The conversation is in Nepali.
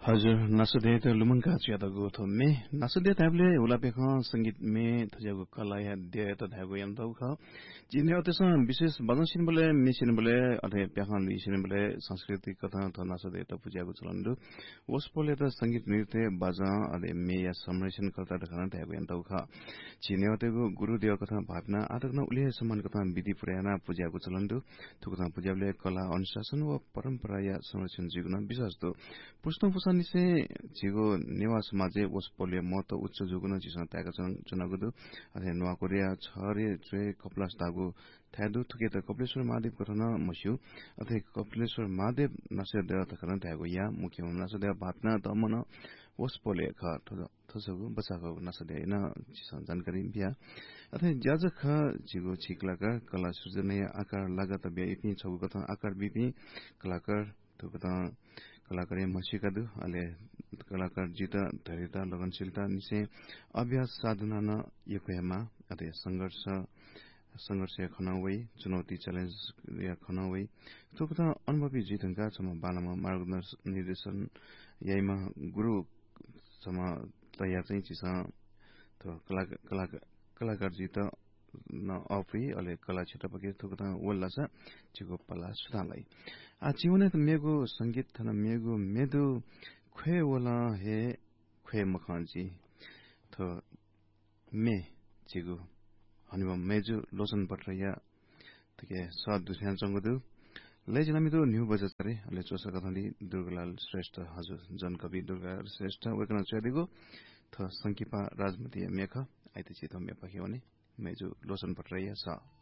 हजुर नसुदे त लुमंका च्यादगो थोमे नसुदे ताबले उलापेख संगीत में थजगो कला या दे त धागो यम दौ ख जिने अतेस विशेष बजसिन बोले मिसिन बोले अथे प्याखन लिसिन बोले सांस्कृतिक कथा त नसुदे त पूजाको चलन्दु वसपोले त संगीत नृत्य बाजा अले मे या संरक्षण करता दखन धागो यम दौ ख जिने अतेको गुरुदेव कथा भावना आदकन उले समान कथा विधि पुराना पूजाको चलन्दु थुकथा पूजाले कला अनुशासन व परम्परा या संरक्षण जिगुन विश्वास दो पुष्ण निसे जिगो नेवा समाजे वसपोले महत्व उच्च जुगुन जिसन ताका चुनागुदु अथे नवा कोरिया छरे जुए कपलास दागु थादु थुके त कपिलेश्वर महादेव कथन मस्यु अथे कपिलेश्वर महादेव नसे देव तखन थागु या मुख्य नसे देव भातना दमन वसपोले ख थसगु बसागु नसे दे न जिसन जानकारी बिया अथे ज्याज ख जिगो छिकलाका कला सृजनीय आकार लागत बेइपि छगु कथन आकार बिपि कलाकार थुकता कलाकार मसिकादु अले कलाकार जिता धैर्यता लगनशीलता निसे अभ्यास साधना न यकयमा अते संघर्ष खनावै चुनौती च्यालेन्ज या खनावै थुकता अनुभवी जितंका सम बालमा मार्गदर्शन निर्देशन यैमा गुरु सम तयार चाहिँ चिसा त कलाकार जिता न अफी अले कला क्षेत्र पके थुकता वल्लासा चिको पला सुतालाई आ चिउने त मेगो संगीत थन मेगो मेदु खे वला हे खे मखानजी त मे चिगो हनिबा मेजु लोसन पट्रया तके स दुस्यान चंगदु लेजनामिदो न्यू बजारे अले चोसा कथाली दुर्गालाल श्रेष्ठ हजुर जनकवि दुर्गालाल श्रेष्ठ वकन चदिगो थ संकीपा राजमती मेख आइते चितो मे पखे भने मेजु लोसन पट्रया स